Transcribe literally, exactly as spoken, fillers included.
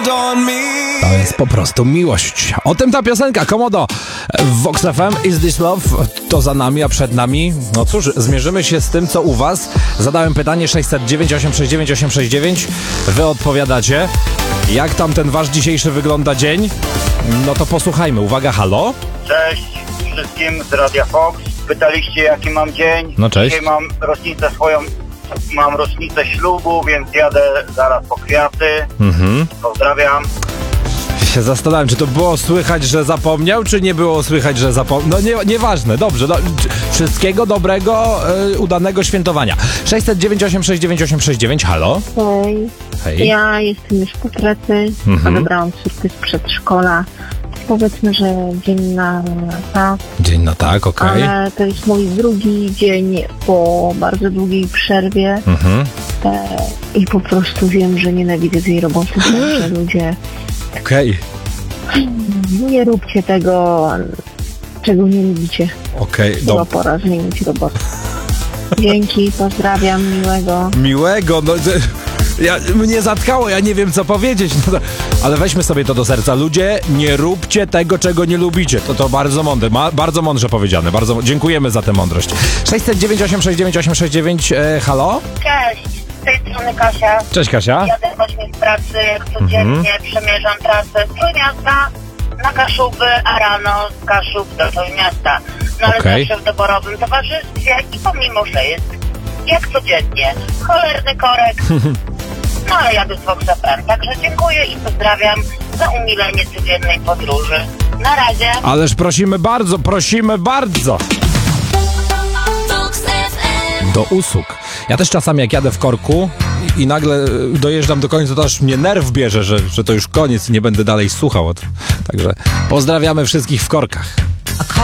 To jest po prostu miłość. O tym ta piosenka. Komodo w Vox F M. Is This Love? To za nami, a przed nami. No cóż, zmierzymy się z tym, co u was. Zadałem pytanie sześćset dziewięć, osiemset sześćdziesiąt dziewięć, osiemset sześćdziesiąt dziewięć. Wy odpowiadacie. Jak tam ten wasz dzisiejszy wygląda dzień? No to posłuchajmy. Uwaga, halo? Cześć wszystkim z Radia Fox. Pytaliście, jaki mam dzień. No cześć. Dzisiaj mam rocznicę swoją, mam rocznicę ślubu, więc jadę zaraz po kwiaty. Mhm. Pozdrawiam. Się zastanawiam, czy to było słychać, że zapomniał, czy nie było słychać, że zapomniał. No nie, nieważne, dobrze. No, wszystkiego dobrego, yy, udanego świętowania. sześćset dziewięć, osiemset sześćdziesiąt dziewięć, osiemset sześćdziesiąt dziewięć, halo? Hej. Hej. Ja jestem już po pracy, Mhm. odebrałam córkę z przedszkola. Powiedzmy, że dzień na tak, Dzień na tak, okej. ale to jest mój drugi dzień po bardzo długiej przerwie Mhm. e, i po prostu wiem, że nienawidzę tej roboty, że ludzie Okej, nie róbcie tego, czego nie lubicie. okej, Chyba dobra. pora zmienić robotę. Dzięki, pozdrawiam, miłego. Miłego, no... Ja, mnie zatkało, ja nie wiem, co powiedzieć, no to, ale weźmy sobie to do serca. Ludzie, nie róbcie tego, czego nie lubicie. To to bardzo mądre, ma, bardzo mądrze powiedziane. Bardzo dziękujemy za tę mądrość. sześćset dziewięć, osiemset sześćdziesiąt dziewięć, osiemset sześćdziesiąt dziewięć, e, halo? Cześć, z tej strony Kasia. Cześć, Kasia. Jadę właśnie z pracy, jak codziennie Mhm. przemierzam trasę z Trójmiasta na Kaszuby, a rano z Kaszub do Trójmiasta. No ale Okej. zawsze w doborowym towarzystwie i pomimo, że jest jak codziennie cholerny korek, no ale jadę z Vox F M. Także dziękuję i pozdrawiam za umilenie codziennej podróży. Na razie. Ależ prosimy bardzo, prosimy bardzo. Do usług. Ja też czasami jak jadę w korku i, i nagle dojeżdżam do końca, to aż mnie nerw bierze, że, że to już koniec i nie będę dalej słuchał. Także pozdrawiamy wszystkich w korkach.